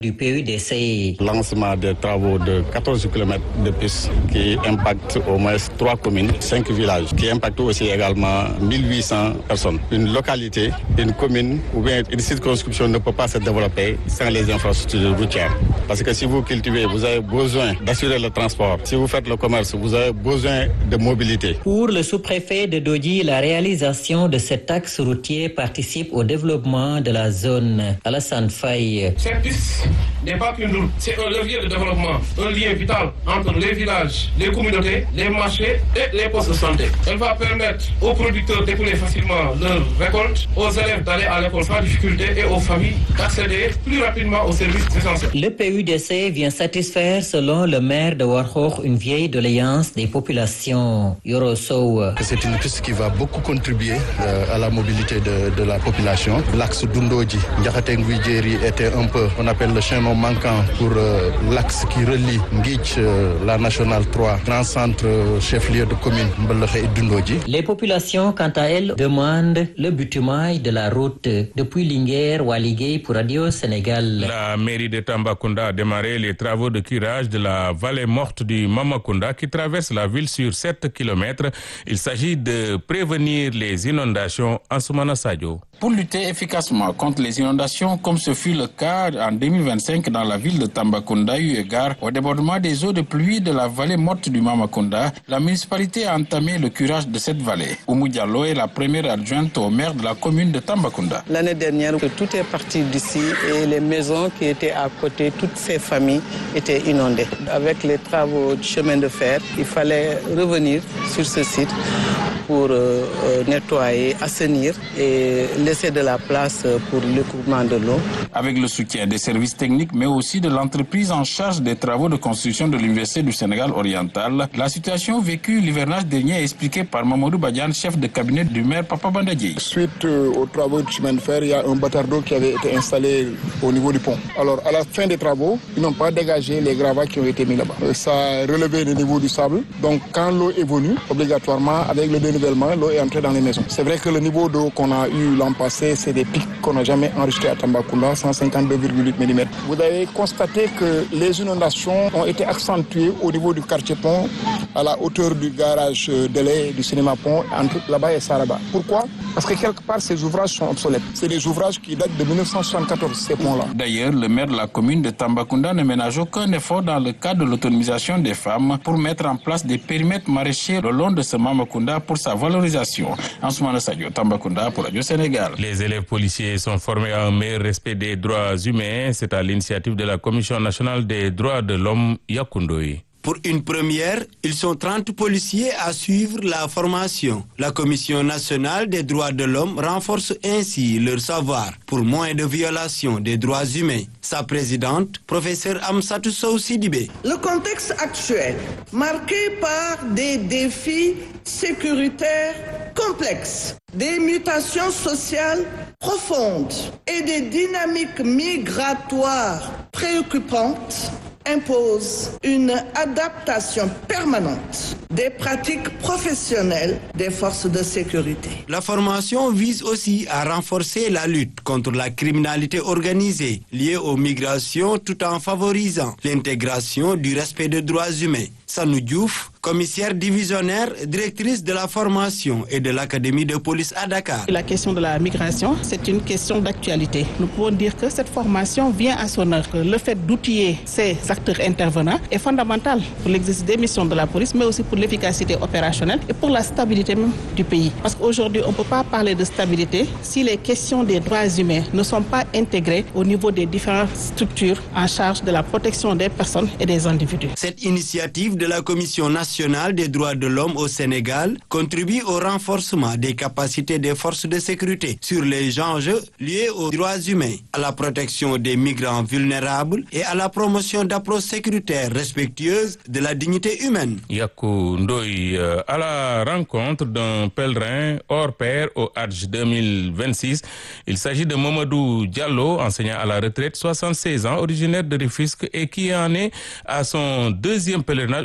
du PUDC. Lancement des travaux de 14 km de piste qui impactent au moins 3 communes, 5 villages, qui impactent aussi également 1800 personnes. Une localité, une commune ou bien une circonscription ne peut pas se développer sans les infrastructures routières. Parce que si vous cultivez, vous avez besoin d'assurer le transport. Si vous faites le commerce, vous avez besoin de mobilité. Pour le sous-préfet de Dodji, la réalisation de cet axe routier participe au développement de la zone. Alassane Faye. Cette piste n'est pas qu'une route, c'est un levier de développement, un lien vital entre les villages, les communautés, les marchés et les postes de santé. Elle va permettre aux producteurs d'écouler facilement leurs récoltes, aux élèves d'aller à l'école sans difficulté et aux familles d'accéder plus rapidement aux services essentiels. Le PUDC vient satisfaire, selon le maire de Warhour, une vieille doléance des populations. Yoro Sow. C'est une piste qui va beaucoup contribuer à la mobilité de la population. L'axe Dundoji, Ndiakhaté-Nguidjeri était un peu, on appelle le chaînon manquant pour l'axe qui relie Nguitch, la nationale 3, grand centre chef-lieu de commune Mbelexe et Dundoji. Les populations, quant à elles, demandent le bitumage de la route depuis Linguère ou Aligay pour Radio Sénégal. La mairie de Tambacounda a démarré les travaux de curage de la vallée morte du Mamakunda qui traverse la ville sur 7 km. Il s'agit de prévenir les inondations en Soumana Sadio. Pour lutter efficacement contre les inondations, comme ce fut le cas en 2025 dans la ville de Tambacounda, eu égard au débordement des eaux de pluie de la vallée morte du Mamakunda, la municipalité a entamé le curage de cette vallée. Oumou Diallo est la première adjointe au maire de la commune de Tambacounda. L'année dernière, tout est parti d'ici et les maisons qui étaient à côté, toutes ces familles étaient inondées. Avec les travaux de chemin de fer, il fallait revenir sur ce site pour nettoyer, assainir et laisser de la place pour l'écoulement de l'eau. Avec le soutien des services techniques, mais aussi de l'entreprise en charge des travaux de construction de l'Université du Sénégal oriental, la situation vécue l'hivernage dernier est expliquée par Mamadou Badiane, chef de cabinet du maire Papa Bandadji. Suite aux travaux de chemin de fer, il y a un bâtard d'eau qui avait été installé au niveau du pont. Alors, à la fin des travaux, ils n'ont pas dégagé les gravats qui ont été mis là-bas. Ça a relevé le niveau du sable. Donc, quand l'eau est venue, obligatoirement, avec le dénivellement, l'eau est entrée dans les maisons. C'est vrai que le niveau d'eau qu'on a eu l'an passé, c'est des pics qu'on n'a jamais enregistrés à Tambacounda, 152,8 mm. Vous avez constaté que les inondations ont été accentuées au niveau du quartier pont, à la hauteur du garage de lait du cinéma pont, entre là-bas et Saraba. Pourquoi? Parce que quelque part, ces ouvrages sont obsolètes. C'est des ouvrages qui datent de 1974, ces ponts-là. D'ailleurs, le maire de la commune de Tambacounda ne ménage aucun effort dans le cadre de l'autonomisation des femmes pour mettre en place des périmètres maraîchers le long de ce Mamakunda pour sa valorisation. Ansoumana Sadio, Tambacounda pour Radio Sénégal. Les élèves policiers sont formés à un meilleur respect des droits humains. C'est à l'initiative de la Commission nationale des droits de l'homme, Yakoundoye. Pour une première, ils sont 30 policiers à suivre la formation. La Commission nationale des droits de l'homme renforce ainsi leur savoir pour moins de violations des droits humains. Sa présidente, professeure Amsatou Sow Sidibé. Le contexte actuel, marqué par des défis sécuritaires complexes, des mutations sociales profondes et des dynamiques migratoires préoccupantes, impose une adaptation permanente des pratiques professionnelles des forces de sécurité. La formation vise aussi à renforcer la lutte contre la criminalité organisée liée aux migrations tout en favorisant l'intégration du respect des droits humains. Sanou Diouf, commissaire divisionnaire, directrice de la formation et de l'Académie de police à Dakar. La question de la migration, c'est une question d'actualité. Nous pouvons dire que cette formation vient à son heure. Le fait d'outiller ces acteurs intervenants est fondamental pour l'exercice des missions de la police, mais aussi pour l'efficacité opérationnelle et pour la stabilité même du pays. Parce qu'aujourd'hui, on ne peut pas parler de stabilité si les questions des droits humains ne sont pas intégrées au niveau des différentes structures en charge de la protection des personnes et des individus. Cette initiative de la Commission nationale des droits de l'homme au Sénégal contribue au renforcement des capacités des forces de sécurité sur les enjeux liés aux droits humains, à la protection des migrants vulnérables et à la promotion d'approches sécuritaires respectueuses de la dignité humaine. Yakou Ndoye, à la rencontre d'un pèlerin hors pair au Hajj 2026. Il s'agit de Mamadou Diallo, enseignant à la retraite, 76 ans, originaire de Rufisque et qui en est à son deuxième pèlerinage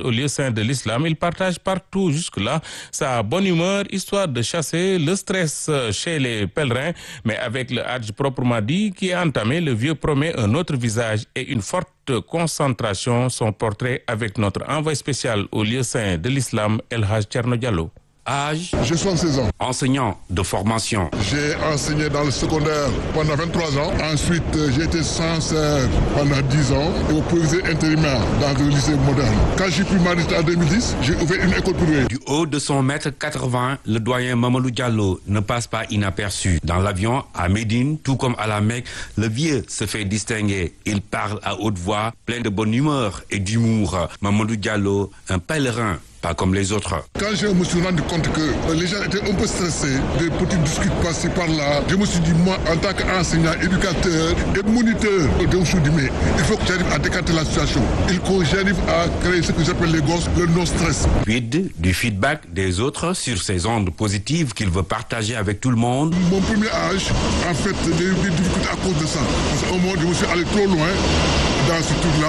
au lieu saint de l'islam. Il partage partout jusque-là sa bonne humeur, histoire de chasser le stress chez les pèlerins. Mais avec le Hajj proprement dit qui est entamé, le vieux promet un autre visage et une forte concentration. Son portrait avec notre envoyé spécial au lieu saint de l'islam, El Hadj Thierno Diallo. Âge, J'ai 76 ans. enseignant de formation. J'ai enseigné dans le secondaire pendant 23 ans. Ensuite, j'ai été censeur pendant 10 ans et au proviseur intérimaire dans le lycée moderne. Quand j'ai pris ma retraite en 2010, j'ai ouvert une école privée. Du haut de son mètre 80, le doyen Mamadou Diallo ne passe pas inaperçu. Dans l'avion, à Médine, tout comme à la Mecque, le vieux se fait distinguer. Il parle à haute voix, plein de bonne humeur et d'humour. Mamadou Diallo, un pèlerin, pas comme les autres. Quand je me suis rendu compte que les gens étaient un peu stressés, des petits discussions passés par là, je me suis dit, moi, en tant qu'enseignant, éducateur et moniteur, je me suis dit, mais il faut que j'arrive à décanter la situation. Il faut que j'arrive à créer ce que j'appelle les gosses, le non-stress. Quid du feedback des autres sur ces ondes positives qu'il veut partager avec tout le monde. Mon premier âge, en fait, j'ai eu des difficultés à cause de ça. Parce qu'au moment, je me suis allé trop loin dans ce truc-là.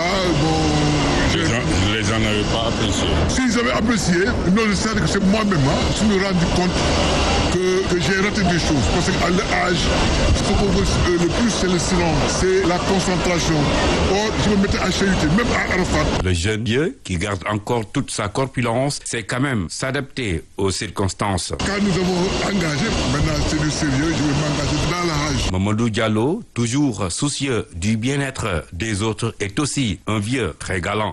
Les gens n'avaient pas apprécié. S'ils avaient apprécié, non, je sais que c'est moi-même, je me suis rendu compte que j'ai raté des choses. Parce qu'à l'âge, ce qu'on veut le plus, c'est le silence, c'est la concentration. Or, je me mettais à chahuter, même à Arafat. Le jeune vieux, qui garde encore toute sa corpulence, sait quand même s'adapter aux circonstances. Quand nous avons engagé, maintenant c'est du sérieux, je vais m'engager dans l'âge. Mamadou Diallo, toujours soucieux du bien-être des autres, est aussi un vieux très galant.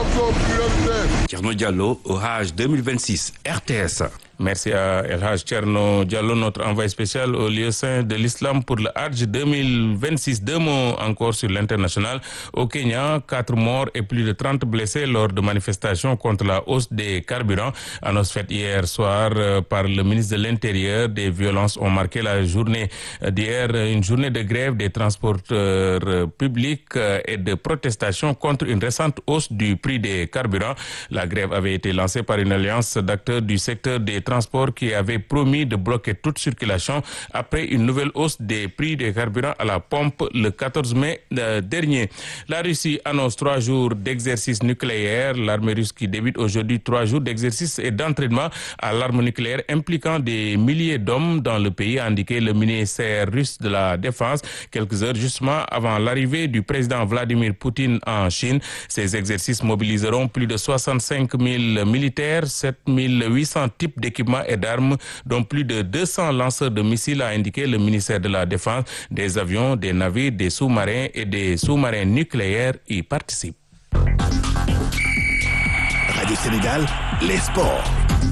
Thierno Diallo, au Hajj 2026, RTS. Merci à El Hadj Thierno Diallo, notre envoyé spécial au lieu saint de l'islam pour le Hajj 2026. Deux mots encore sur l'international. Au Kenya, 4 morts et plus de 30 blessés lors de manifestations contre la hausse des carburants. Annonce faite hier soir par le ministre de l'Intérieur. Des violences ont marqué la journée d'hier, une journée de grève des transporteurs publics et de protestation contre une récente hausse du prix des carburants. La grève avait été lancée par une alliance d'acteurs du secteur des transports qui avait promis de bloquer toute circulation après une nouvelle hausse des prix des carburants à la pompe le 14 mai dernier. La Russie annonce 3 jours d'exercice nucléaire. L'armée russe qui débute aujourd'hui 3 jours d'exercice et d'entraînement à l'arme nucléaire impliquant des milliers d'hommes dans le pays, a indiqué le ministère russe de la Défense quelques heures justement avant l'arrivée du président Vladimir Poutine en Chine. Ces exercices mobiliseront plus de 65 000 militaires, 7 800 types d'équipements et d'armes, dont plus de 200 lanceurs de missiles, a indiqué le ministère de la Défense. Des avions, des navires, des sous-marins et des sous-marins nucléaires y participent. Radio Sénégal, les sports.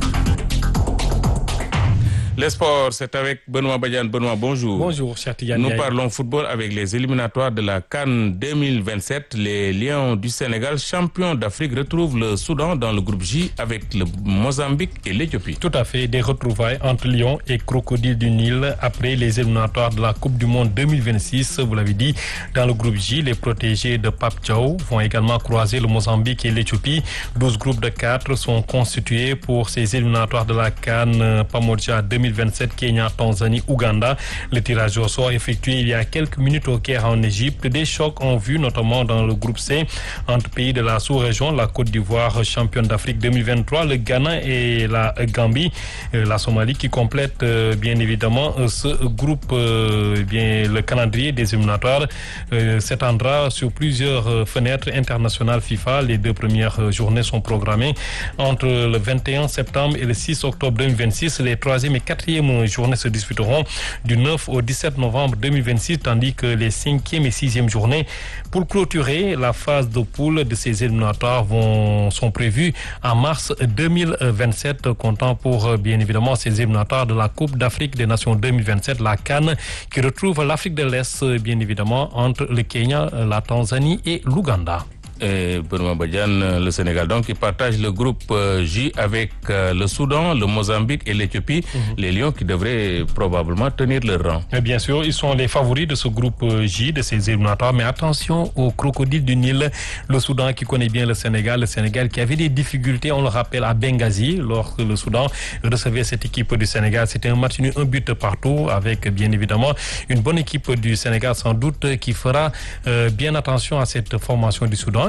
Les sports, c'est avec Benoît Badiane. Benoît, bonjour. Bonjour, cher Tidiane. Nous parlons football avec les éliminatoires de la CAN 2027. Les Lions du Sénégal, champions d'Afrique, retrouvent le Soudan dans le groupe J avec le Mozambique et l'Éthiopie. Tout à fait, des retrouvailles entre Lions et Crocodiles du Nil après les éliminatoires de la Coupe du Monde 2026. Vous l'avez dit, dans le groupe J, les protégés de Pape Thiaw vont également croiser le Mozambique et l'Éthiopie. 12 groupes de 4 sont constitués pour ces éliminatoires de la CAN Pamoja 2027, Kenya, Tanzanie, Ouganda. Le tirage au sort effectué il y a quelques minutes au Caire en Égypte. Des chocs ont vu notamment dans le groupe C entre pays de la sous-région, la Côte d'Ivoire, championne d'Afrique 2023, le Ghana et la Gambie, la Somalie qui complète bien évidemment ce groupe. Le calendrier des éliminatoires s'étendra sur plusieurs fenêtres internationales FIFA. Les 2 premières journées sont programmées entre le 21 septembre et le 6 octobre 2026. Les 3e et 4e journées se disputeront du 9 au 17 novembre 2026, tandis que les 5e et 6e journées pour clôturer la phase de poule de ces éliminatoires sont prévues en mars 2027, comptant pour bien évidemment ces éliminatoires de la Coupe d'Afrique des Nations 2027, la CAN, qui retrouve l'Afrique de l'Est bien évidemment entre le Kenya, la Tanzanie et l'Ouganda. Et Benoît Badiane, le Sénégal, donc, qui partage le groupe J avec le Soudan, le Mozambique et l'Éthiopie. Les Lions qui devraient probablement tenir leur rang. Et bien sûr, ils sont les favoris de ce groupe J, de ces éliminatoires. Mais attention aux crocodiles du Nil. Le Soudan qui connaît bien le Sénégal qui avait des difficultés, on le rappelle, à Benghazi, lorsque le Soudan recevait cette équipe du Sénégal. C'était un match nul, un but partout, avec bien évidemment une bonne équipe du Sénégal, sans doute, qui fera bien attention à cette formation du Soudan.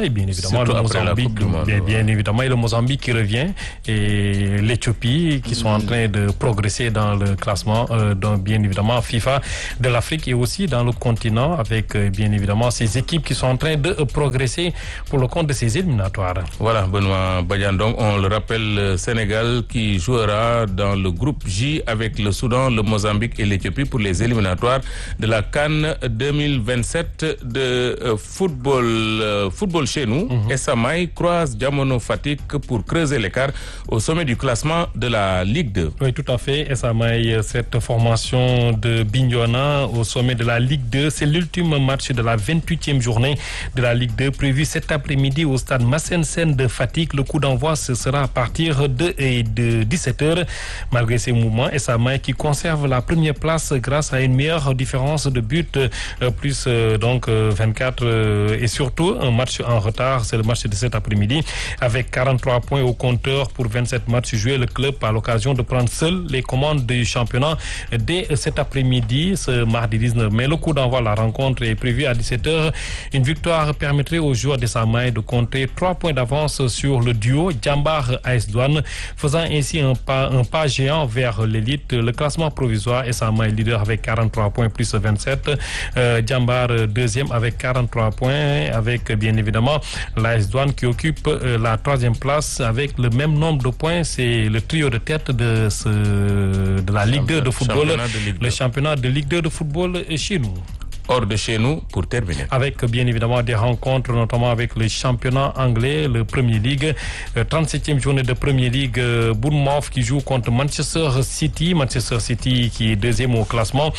et bien évidemment surtout le après la Mozambique, Coupe du Monde, bien évidemment, et le Mozambique qui revient et l'Éthiopie qui sont en train de progresser dans le classement, donc bien évidemment FIFA de l'Afrique et aussi dans le continent avec bien évidemment ces équipes qui sont en train de progresser pour le compte de ces éliminatoires. Voilà, Benoît Badiane. Donc, on le rappelle, le Sénégal qui jouera dans le groupe J avec le Soudan, le Mozambique et l'Éthiopie pour les éliminatoires de la CAN 2027 de football chez nous. Esamaï croise Diamono Fatick pour creuser l'écart au sommet du classement de la Ligue 2. Oui, tout à fait. Esamaï, cette formation de Bignona au sommet de la Ligue 2, c'est l'ultime match de la 28e journée de la Ligue 2 prévu cet après-midi au stade Massen Sène de Fatick. Le coup d'envoi ce sera à partir de 17h. Malgré ces mouvements, Esamaï qui conserve la première place grâce à une meilleure différence de but, plus donc 24 et surtout un match en retard, c'est le match de cet après-midi avec 43 points au compteur pour 27 matchs joués. Le club a l'occasion de prendre seul les commandes du championnat dès cet après-midi, ce mardi 19 mai. Le coup d'envoi de la rencontre est prévu à 17h. Une victoire permettrait aux joueurs d'Esamaï de compter 3 points d'avance sur le duo Djambar AS Douanes, faisant ainsi un pas géant vers l'élite. Le classement provisoire, Esamaï leader avec 43 points plus 27, Djambar deuxième avec 43 points, avec bien évidemment l'AS Douanes qui occupe la troisième place avec le même nombre de points. C'est le trio de tête de la Ligue 2 de football, le championnat de Ligue 2 de football chez nous. Hors de chez nous pour terminer. Avec bien évidemment des rencontres, notamment avec le championnat anglais, le Premier League, 37e journée de Premier League, Bournemouth qui joue contre Manchester City qui est deuxième au classement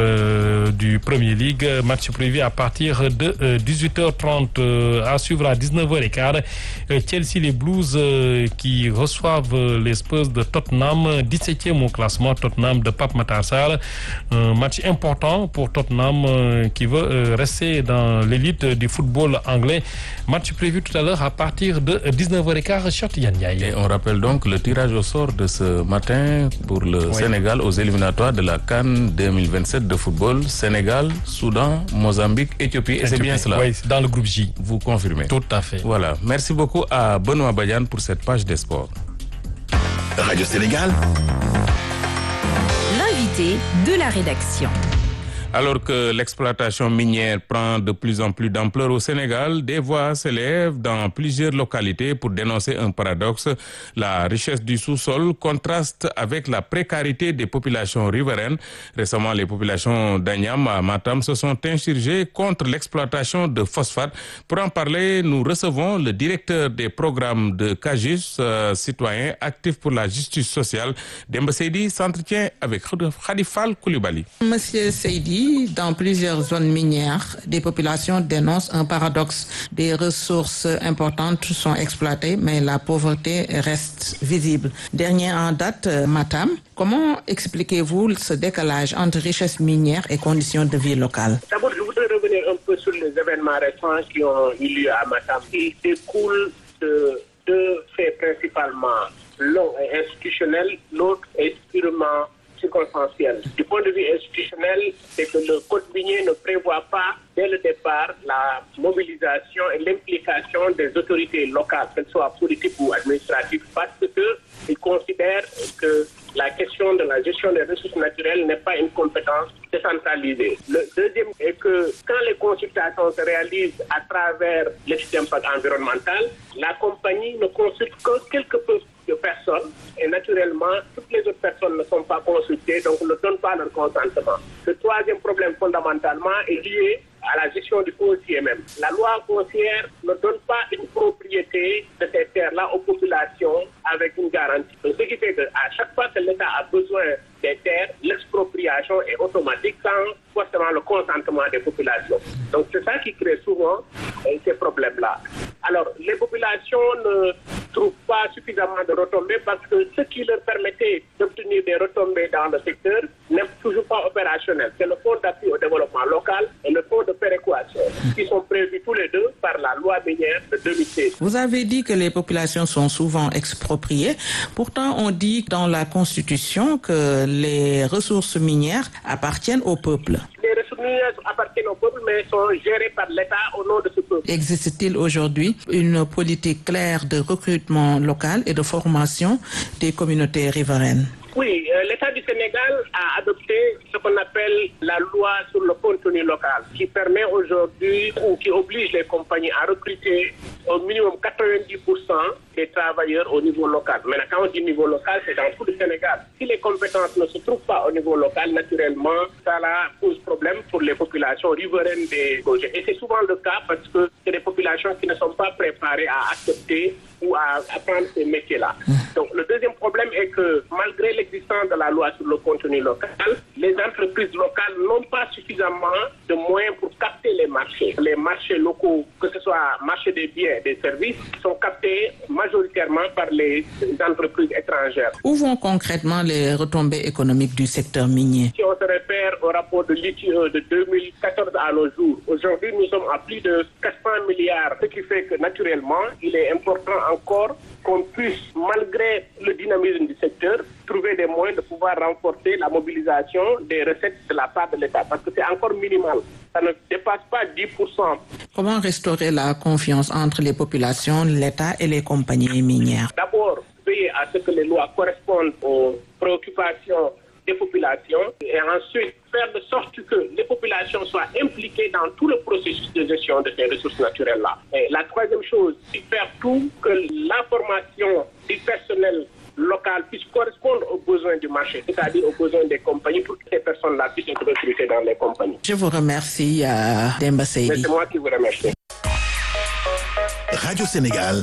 du Premier League. Match prévu à partir de 18h30 à suivre à 19h15. Chelsea, les Blues qui reçoivent les Spurs de Tottenham, 17e au classement, Tottenham de Pape Matar Sarr. Un match important pour Tottenham qui veut rester dans l'élite du football anglais. Match prévu tout à l'heure à partir de 19h15. Et on rappelle donc le tirage au sort de ce matin pour le Sénégal aux éliminatoires de la CAN 2027 de football. Sénégal, Soudan, Mozambique, Éthiopie. Et c'est bien cela. Oui, dans le groupe J. Vous confirmez. Tout à fait. Voilà. Merci beaucoup à Benoît Badiane pour cette page des sports. Radio Sénégal. L'invité de la rédaction. Alors que l'exploitation minière prend de plus en plus d'ampleur au Sénégal, des voix s'élèvent dans plusieurs localités pour dénoncer un paradoxe. La richesse du sous-sol contraste avec la précarité des populations riveraines. Récemment, les populations d'Agnam à Matam se sont insurgées contre l'exploitation de phosphate. Pour en parler, nous recevons le directeur des programmes de CAJUS, citoyen actif pour la justice sociale. Demba Seydi s'entretient avec Khadifal Koulibaly. Monsieur Seydi, dans plusieurs zones minières, des populations dénoncent un paradoxe. Des ressources importantes sont exploitées, mais la pauvreté reste visible. Dernier en date, Matam. Comment expliquez-vous ce décalage entre richesse minière et conditions de vie locales? D'abord, je voudrais revenir un peu sur les événements récents qui ont eu lieu à Matam. Ils découlent de deux faits principalement. L'un est institutionnel, l'autre est purement circonstanciel. Du point de vue institutionnel, c'est que le code minier ne prévoit pas dès le départ la mobilisation et l'implication des autorités locales, qu'elles soient politiques ou administratives, parce qu'il considère que la question de la gestion des ressources naturelles n'est pas une compétence décentralisée. Le deuxième est que quand les consultations se réalisent à travers l'étude d'impact environnemental, la compagnie ne consulte que quelques peu de personnes et naturellement, toutes les autres personnes ne sont pas consultées, donc ne donnent pas leur consentement. Le troisième problème fondamentalement est lié à la gestion du foncier même. La loi foncière ne donne pas une propriété de ces terres-là aux populations avec une garantie. Donc, ce qui fait qu'à chaque fois que l'État a besoin des terres, l'expropriation est automatique sans forcément le consentement des populations. Donc c'est ça qui crée souvent ces problèmes-là. Alors les populations ne trouvent pas suffisamment de retombées parce que ce qui leur permettait d'obtenir des retombées dans le secteur n'est toujours pas opérationnel. C'est le fonds d'appui au développement local et le fonds de péréquation qui sont prévus tous les deux par la loi minière de 2016. Vous avez dit que les populations sont souvent expropriées. Pourtant, on dit dans la Constitution que les ressources minières appartiennent au peuple. Les ressources minières appartiennent au peuple, mais sont gérées par l'État au nom de ce peuple. Existe-t-il aujourd'hui une politique claire de recrutement local et de formation des communautés riveraines? Oui, l'État du Sénégal a adopté ce qu'on appelle la loi sur le contenu local, qui permet aujourd'hui ou qui oblige les compagnies à recruter au minimum 90% des travailleurs au niveau local. Maintenant, quand on dit niveau local, c'est dans tout le Sénégal. Si les compétences ne se trouvent pas au niveau local, naturellement, ça pose problème pour les populations riveraines des projets. Et c'est souvent le cas parce que c'est des populations qui ne sont pas préparées à accepter ou à apprendre ces métiers-là. Donc, le deuxième problème est que malgré l'existence de la loi sur le contenu local, les entreprises locales n'ont pas suffisamment de moyens pour capter les marchés. Les marchés locaux, que ce soit marché des biens et des services, sont captés majoritairement par les entreprises étrangères. Où vont concrètement les retombées économiques du secteur minier? Si on se réfère au rapport de l'ITIE de 2014 à nos jours, aujourd'hui nous sommes à plus de 400 milliards, ce qui fait que naturellement, il est important encore qu'on puisse, malgré le dynamisme du secteur, trouver des moyens de pouvoir renforcer la mobilisation des recettes de la part de l'État, parce que c'est encore minimal. Ça ne dépasse pas 10%. Comment restaurer la confiance entre les populations, l'État et les compagnies minières? D'abord, veiller à ce que les lois correspondent aux préoccupations des populations et ensuite faire de sorte que les populations soient impliquées dans tout le processus de gestion de ces ressources naturelles-là. Et la troisième chose, c'est faire tout que la formation du personnel local puisse correspondre aux besoins du marché, c'est-à-dire aux besoins des compagnies pour que ces personnes-là puissent être recrutées dans les compagnies. Je vous remercie, Demba Seydi. C'est moi qui vous remercie. Radio Sénégal,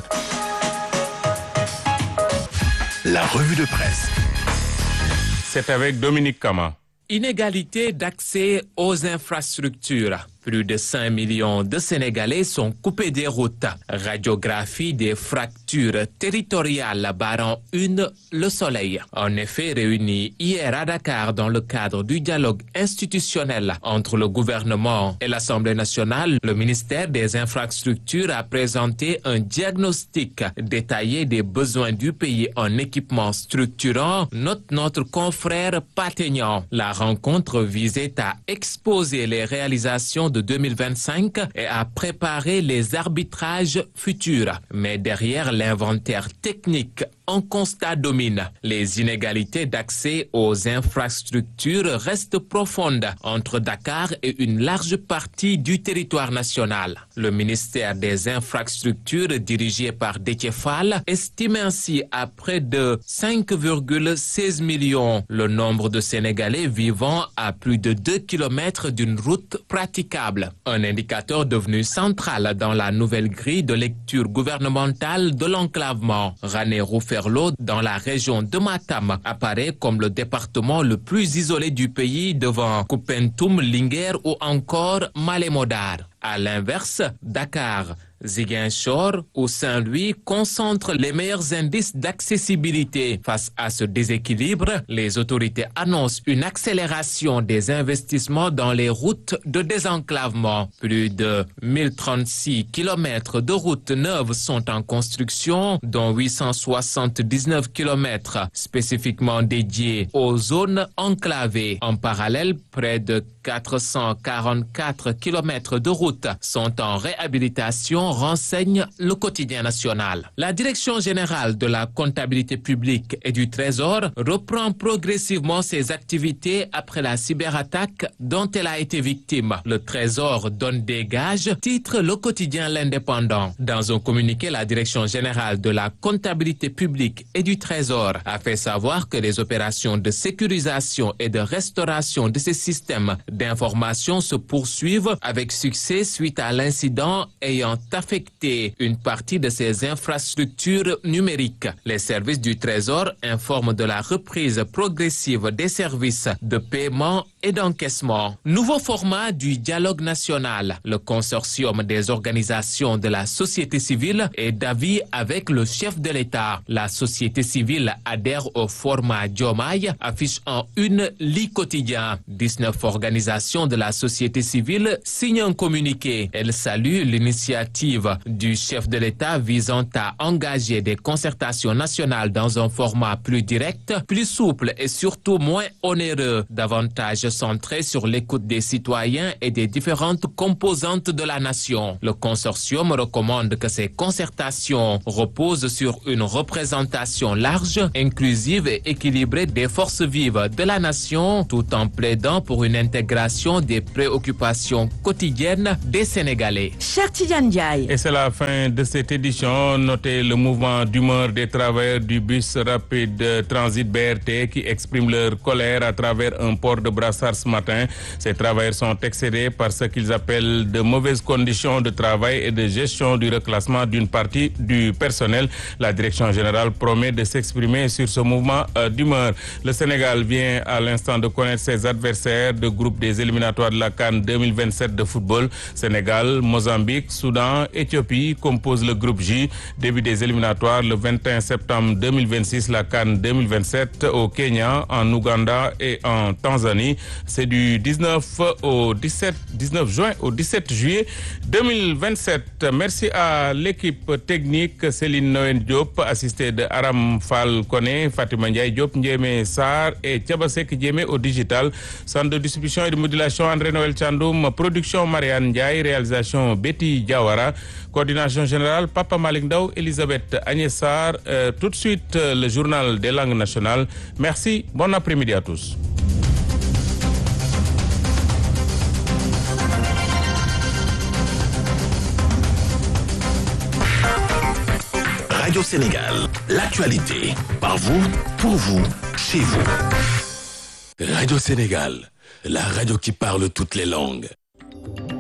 la revue de presse. C'est avec Dominique Kama. Inégalité d'accès aux infrastructures. Plus de 5 millions de Sénégalais sont coupés des routes. Radiographie des fractures territoriales barrant Le Soleil. En effet, réunis hier à Dakar dans le cadre du dialogue institutionnel entre le gouvernement et l'Assemblée nationale, le ministère des Infrastructures a présenté un diagnostic détaillé des besoins du pays en équipements structurants, note notre confrère Pategnan. La rencontre visait à exposer les réalisations de 2025 et à préparer les arbitrages futurs. Mais derrière l'inventaire technique, un constat domine. Les inégalités d'accès aux infrastructures restent profondes entre Dakar et une large partie du territoire national. Le ministère des Infrastructures, dirigé par Déthié Fall, estime ainsi à près de 5,16 millions le nombre de Sénégalais vivant à plus de 2 kilomètres d'une route praticable. Un indicateur devenu central dans la nouvelle grille de lecture gouvernementale de l'enclavement. Ranérou Ferlo, dans la région de Matam, apparaît comme le département le plus isolé du pays devant Koupentoum, Linguère ou encore Malem-Hodar. À l'inverse, Dakar, Ziguinchor ou Saint-Louis concentrent les meilleurs indices d'accessibilité. Face à ce déséquilibre, les autorités annoncent une accélération des investissements dans les routes de désenclavement. Plus de 1036 kilomètres de routes neuves sont en construction, dont 879 kilomètres spécifiquement dédiés aux zones enclavées. En parallèle, près de 444 kilomètres de routes sont en réhabilitation, renseigne le quotidien national. La Direction générale de la comptabilité publique et du Trésor reprend progressivement ses activités après la cyberattaque dont elle a été victime. Le Trésor donne des gages, titre le quotidien L'Indépendant. Dans un communiqué, la Direction générale de la comptabilité publique et du Trésor a fait savoir que les opérations de sécurisation et de restauration de ces systèmes d'information se poursuivent avec succès suite à l'incident ayant affecté une partie de ces infrastructures numériques. Les services du Trésor informent de la reprise progressive des services de paiement et d'encaissement. Nouveau format du dialogue national. Le consortium des organisations de la société civile est d'avis avec le chef de l'État. La société civile adhère au format Diomaye, affiche en une Li Quotidien. 19 organisations de la société civile signent un communiqué. Elle salue l'initiative initiative du chef de l'État visant à engager des concertations nationales dans un format plus direct, plus souple et surtout moins onéreux, davantage centré sur l'écoute des citoyens et des différentes composantes de la nation. Le consortium recommande que ces concertations reposent sur une représentation large, inclusive et équilibrée des forces vives de la nation, tout en plaidant pour une intégration des préoccupations quotidiennes des Sénégalais. Cher Tidiane Ndiaye. Et c'est la fin de cette édition. Notez le mouvement d'humeur des travailleurs du bus rapide transit BRT qui expriment leur colère à travers un port de brassard ce matin. Ces travailleurs sont excédés par ce qu'ils appellent de mauvaises conditions de travail et de gestion du reclassement d'une partie du personnel. La direction générale promet de s'exprimer sur ce mouvement d'humeur. Le Sénégal vient à l'instant de connaître ses adversaires de groupe des éliminatoires de la CAN 2027 de football. Sénégal, Mozambique, Soudan, Éthiopie composent le groupe J. Début des éliminatoires le 21 septembre 2026, la CAN 2027 au Kenya, en Ouganda et en Tanzanie. C'est du 19 juin au 17 juillet 2027. Merci à l'équipe technique Céline Noël Diop, assistée de Aram Fall Koné, Fatima Ndiaye Diop, Ndiémé Sarr et Thiabasek Diémé au digital. Centre de distribution et de modulation André Noël Chandoum, production Marianne Ndiaye, réalisation Betty Diawara, coordination générale Papa Malik Ndaw, Elisabeth Agnès Sarr. Tout de suite le journal des langues nationales. Merci, bon après-midi à tous. Radio Sénégal, l'actualité, par vous, pour vous, chez vous. Radio Sénégal, la radio qui parle toutes les langues.